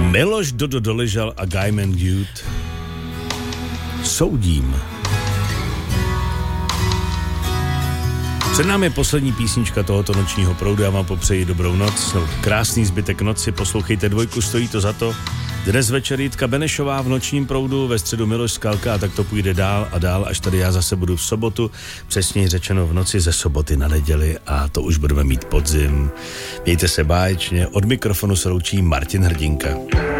Miloš Dodo Doležal a Guyman Youth. Soudím. Před námi je poslední písnička tohoto nočního proudu. Já vám popřeji dobrou noc, krásný zbytek noci, poslouchejte Dvojku, stojí to za to. Dnes večer Jitka Benešová v nočním proudu, ve středu Miloš Skalka a tak to půjde dál a dál, až tady já zase budu v sobotu, přesněji řečeno v noci ze soboty na neděli a to už budeme mít podzim. Mějte se báječně, od mikrofonu se loučí Martin Hrdinka.